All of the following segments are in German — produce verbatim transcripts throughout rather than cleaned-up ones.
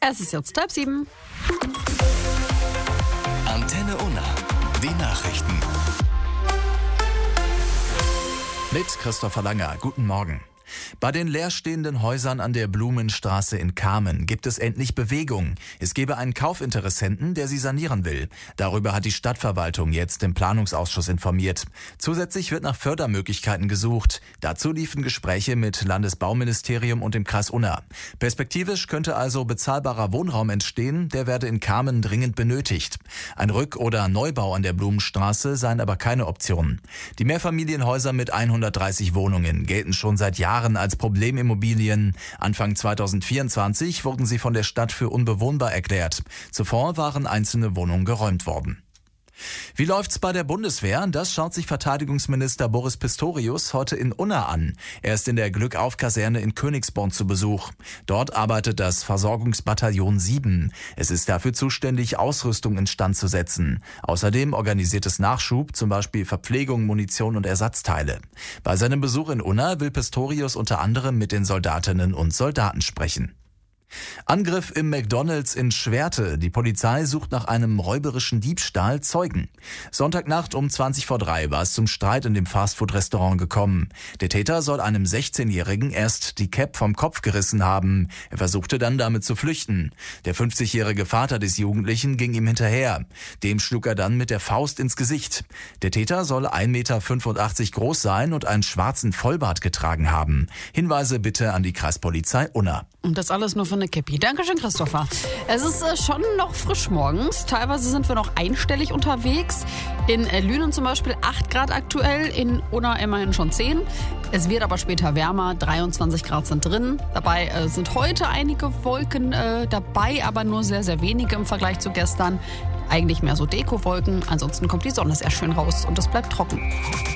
Es ist jetzt halb sieben. Antenne Unna, die Nachrichten. Mit Christopher Langer. Guten Morgen. Bei den leerstehenden Häusern an der Blumenstraße in Kamen gibt es endlich Bewegung. Es gebe einen Kaufinteressenten, der sie sanieren will. Darüber hat die Stadtverwaltung jetzt im Planungsausschuss informiert. Zusätzlich wird nach Fördermöglichkeiten gesucht. Dazu liefen Gespräche mit Landesbauministerium und dem Kreis Unna. Perspektivisch könnte also bezahlbarer Wohnraum entstehen, der werde in Kamen dringend benötigt. Ein Rück- oder Neubau an der Blumenstraße seien aber keine Option. Die Mehrfamilienhäuser mit hundertdreißig Wohnungen gelten schon seit Jahren als Problemimmobilien. Anfang zweitausendvierundzwanzig wurden sie von der Stadt für unbewohnbar erklärt. Zuvor waren einzelne Wohnungen geräumt worden. Wie läuft's bei der Bundeswehr? Das schaut sich Verteidigungsminister Boris Pistorius heute in Unna an. Er ist in der Glückauf-Kaserne in Königsborn zu Besuch. Dort arbeitet das Versorgungsbataillon sieben. Es ist dafür zuständig, Ausrüstung instand zu setzen. Außerdem organisiert es Nachschub, zum Beispiel Verpflegung, Munition und Ersatzteile. Bei seinem Besuch in Unna will Pistorius unter anderem mit den Soldatinnen und Soldaten sprechen. Angriff im McDonald's in Schwerte. Die Polizei sucht nach einem räuberischen Diebstahl Zeugen. Sonntagnacht um zwanzig vor drei war es zum Streit in dem Fastfood-Restaurant gekommen. Der Täter soll einem sechzehnjährigen erst die Cap vom Kopf gerissen haben. Er versuchte dann damit zu flüchten. Der fünfzigjährige Vater des Jugendlichen ging ihm hinterher. Dem schlug er dann mit der Faust ins Gesicht. Der Täter soll ein Meter fünfundachtzig groß sein und einen schwarzen Vollbart getragen haben. Hinweise bitte an die Kreispolizei Unna. Und das alles nur von der Käppi. Dankeschön, Christopher. Es ist äh, schon noch frisch morgens. Teilweise sind wir noch einstellig unterwegs. In äh, Lünen zum Beispiel acht Grad aktuell, in Unna immerhin schon zehn. Es wird aber später wärmer, dreiundzwanzig Grad sind drin. Dabei äh, sind heute einige Wolken äh, dabei, aber nur sehr, sehr wenige im Vergleich zu gestern. Eigentlich mehr so Dekowolken. Ansonsten kommt die Sonne sehr schön raus und es bleibt trocken.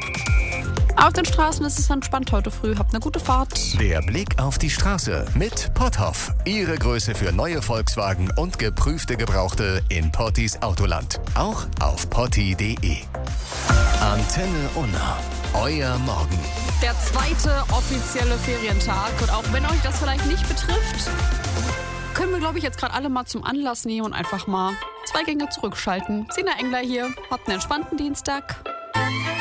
Auf den Straßen ist es entspannt heute früh. Habt eine gute Fahrt. Der Blick auf die Straße mit Potthoff. Ihre Größe für neue Volkswagen und geprüfte Gebrauchte in Pottis Autoland. Auch auf potti punkt de. Antenne Unna. Euer Morgen. Der zweite offizielle Ferientag. Und auch wenn euch das vielleicht nicht betrifft, können wir, glaube ich, jetzt gerade alle mal zum Anlass nehmen und einfach mal zwei Gänge zurückschalten. Sina Engler hier. Habt einen entspannten Dienstag.